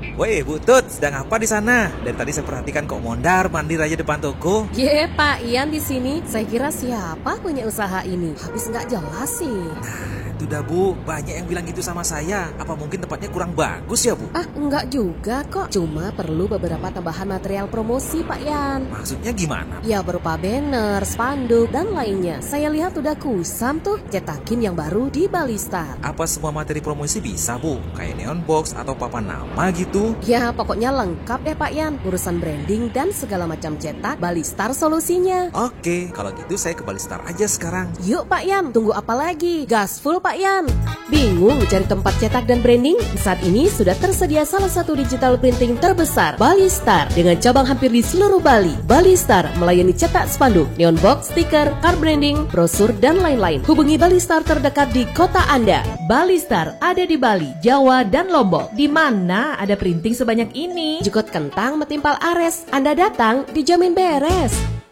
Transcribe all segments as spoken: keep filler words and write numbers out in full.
Woi, Bu Tut, sedang apa di sana? Dari tadi saya perhatikan kok mondar mandir aja depan toko. Ye, Pak Ian di sini. Saya kira siapa punya usaha ini? Habis nggak jelas sih. Itu dah Bu, banyak yang bilang gitu sama saya. Apa mungkin tempatnya kurang bagus ya Bu? Ah, enggak juga kok. Cuma perlu beberapa tambahan material promosi, Pak Yan. Maksudnya gimana? Ya berupa banner, spanduk, dan lainnya. Saya lihat udah kusam tuh cetakin yang baru di Balistar. Apa semua materi promosi bisa Bu? Kayak neon box atau papan nama gitu? Ya pokoknya lengkap ya Pak Yan. Urusan branding dan segala macam cetak, Balistar solusinya. Oke, kalau gitu saya ke Balistar aja sekarang. Yuk Pak Yan, tunggu apa lagi? Gas full Pak Yan. Bingung cari tempat cetak dan branding? Saat ini sudah tersedia salah satu digital printing terbesar, Balistar, dengan cabang hampir di seluruh Bali. Balistar melayani cetak spanduk, neon box, stiker, card branding, brosur, dan lain-lain. Hubungi Balistar terdekat di kota Anda. Balistar ada di Bali, Jawa, dan Lombok. Di mana ada printing sebanyak ini? Jukut kentang metimpal ares. Anda datang dijamin beres.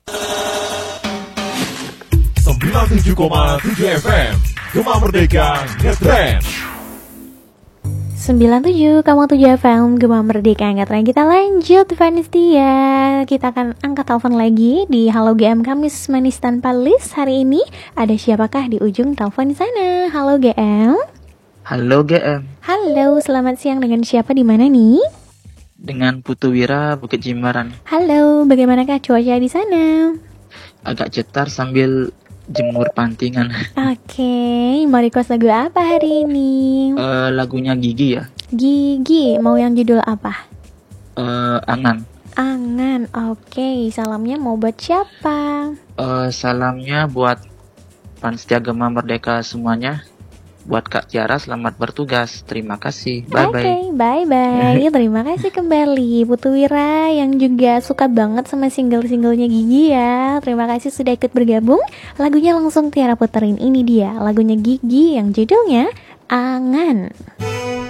sembilan puluh tujuh koma tujuh F M Gema Merdeka Ngetrend. sembilan puluh tujuh koma tujuh F M Gema Merdeka Ngetrend. Kita lanjut fans dia. Kita akan angkat telepon lagi di Halo G M Kamis Manis Tanpa List. Hari ini ada siapakah di ujung telepon di sana? Halo G M. Halo G M. Halo, selamat siang. Dengan siapa di mana nih? Dengan Putu Wira Bukit Jimbaran. Halo, bagaimanakah cuaca di sana? Agak cetar sambil jemur pantingan. Oke, mau request lagu apa hari ini? uh, Lagunya Gigi ya. Gigi, mau yang judul apa? uh, Angan. Angan, oke. Salamnya mau buat siapa? uh, Salamnya buat fans setia Gema Merdeka semuanya. Buat Kak Tiara, selamat bertugas. Terima kasih. Bye bye. Oke, bye bye. Terima kasih kembali Putu Wira yang juga suka banget sama single-singlenya Gigi ya. Terima kasih sudah ikut bergabung. Lagunya langsung Tiara puterin. Ini dia lagunya Gigi yang judulnya Angan.